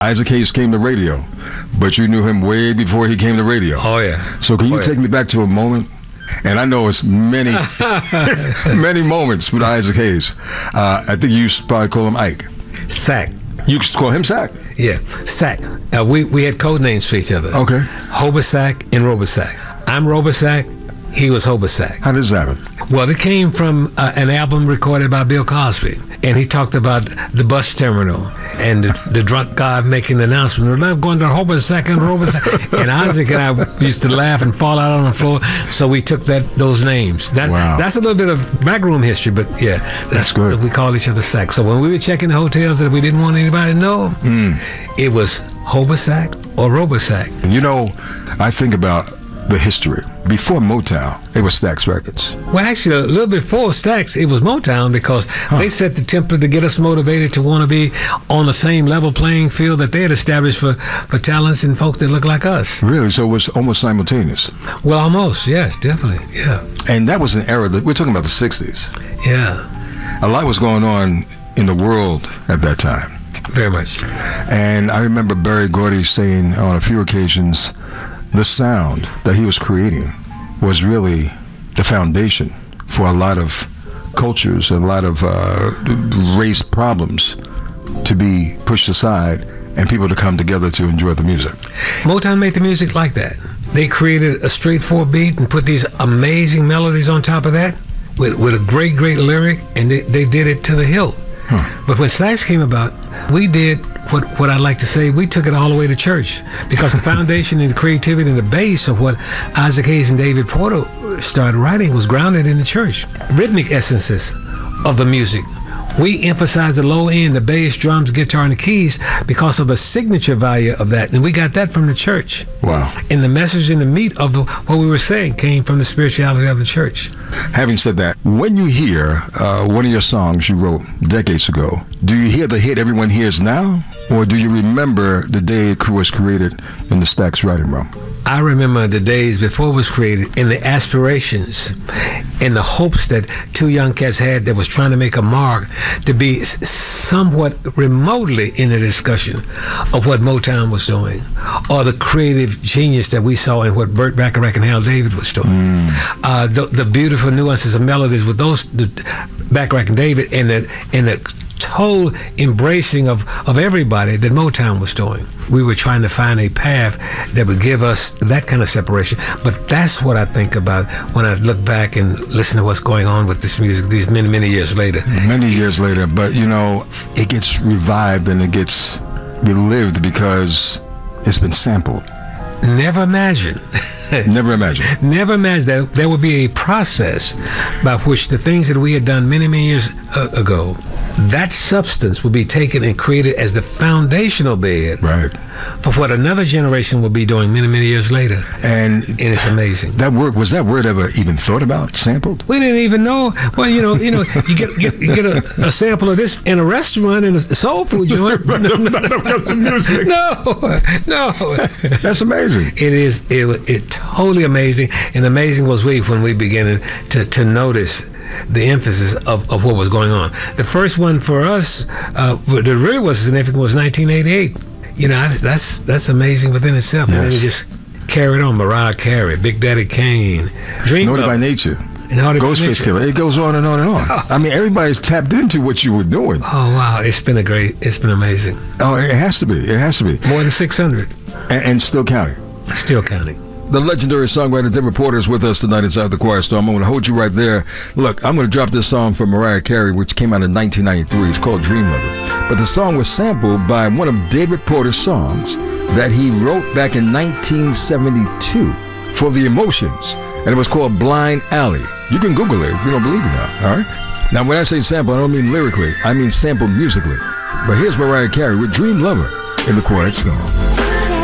Isaac Hayes came to radio, but you knew him way before he came to radio. Oh, yeah. So can you take me back to a moment? And I know it's many, many moments with Isaac Hayes. I think you used to probably call him Ike. Sack. You used to call him Sack? Yeah, Sack. We had code names for each other. Okay. Hobasack and Robasack. I'm Robasack. He was Hobasack. How does that happen? Well, it came from an album recorded by Bill Cosby, and he talked about the bus terminal and the drunk guy making the announcement, "We're going to Hobasack and Robasack." And Isaac and I used to laugh and fall out on the floor, so we took those names. Wow. That's a little bit of backroom history, but yeah, that's good. We called each other Sack. So when we were checking the hotels that we didn't want anybody to know, it was Hobasack or Robasack. You know, I think about the history. Before Motown, it was Stax Records. Well, actually, a little before Stax, it was Motown, because they set the template to get us motivated to want to be on the same level playing field that they had established for talents and folks that look like us. Really? So it was almost simultaneous? Well, almost, yes, definitely, yeah. And that was an era that we're talking about the 60s. Yeah. A lot was going on in the world at that time. Very much. And I remember Berry Gordy saying on a few occasions, the sound that he was creating was really the foundation for a lot of cultures and a lot of race problems to be pushed aside and people to come together to enjoy the music. Motown made the music like that. They created a straightforward beat and put these amazing melodies on top of that with a great, great lyric, and they did it to the hilt. But when Stax came about, we did what I like to say, we took it all the way to church, because the foundation and the creativity and the base of what Isaac Hayes and David Porter started writing was grounded in the church. Rhythmic essences of the music. We emphasize the low end, the bass, drums, guitar, and the keys because of the signature value of that. And we got that from the church. Wow. And the message and the meat of what we were saying came from the spirituality of the church. Having said that, when you hear one of your songs you wrote decades ago, do you hear the hit everyone hears now? Or do you remember the day it was created in the Stax writing room? I remember the days before it was created, and the aspirations and the hopes that two young cats had that was trying to make a mark to be somewhat remotely in the discussion of what Motown was doing, or the creative genius that we saw in what Burt Bacharach and Hal David was doing. The beautiful nuances of melodies with those, Bacharach and David, and the total embracing of everybody that Motown was doing. We were trying to find a path that would give us that kind of separation. But that's what I think about when I look back and listen to what's going on with this music these many, many years later. Many years later, but you know, it gets revived and it gets relived because it's been sampled. Never imagine. Never imagine. Never imagine that there would be a process by which the things that we had done many, many years ago, that substance would be taken and created as the foundational bed for what another generation will be doing many, many years later. And it's amazing. That word, was that word ever even thought about, sampled? We didn't even know. Well, you get a sample of this in a restaurant, in a soul food joint. No. That's amazing. It is. It totally amazing. And amazing was when we began to notice the emphasis of what was going on. The first one for us that really was significant was 1988. You know, that's amazing within itself. Yes. And then it just carried on. Mariah Carey, Big Daddy Kane, Dream Naughty by Nature, Ghostface Killer. It goes on and on and on. I mean, everybody's tapped into what you were doing. Oh wow, it's been amazing. Oh, it has to be. It has to be. More than 600. And still counting. Still counting. The legendary songwriter David Porter is with us tonight inside the Quiet Storm. I'm going to hold you right there. Look, I'm going to drop this song from Mariah Carey, which came out in 1993. It's called Dream Lover. But the song was sampled by one of David Porter's songs that he wrote back in 1972 for The Emotions. And it was called Blind Alley. You can Google it if you don't believe it now. All right? Now, when I say sample, I don't mean lyrically. I mean sample musically. But here's Mariah Carey with Dream Lover in the Quiet Storm.